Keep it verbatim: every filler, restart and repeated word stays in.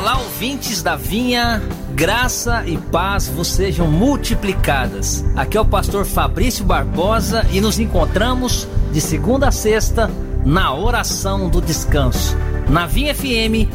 Olá, ouvintes da Vinha, graça e paz vos sejam multiplicadas. Aqui é o pastor Fabrício Barbosa e nos encontramos de segunda a sexta na oração do descanso, na Vinha F M